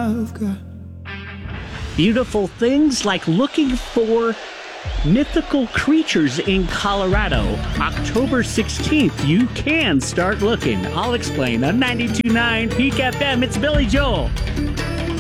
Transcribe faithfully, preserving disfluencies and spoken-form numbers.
I've got. Beautiful things like looking for mythical creatures in Colorado. October sixteenth, you can start looking. I'll explain on ninety-two point nine Peak F M. It's Billy Joel.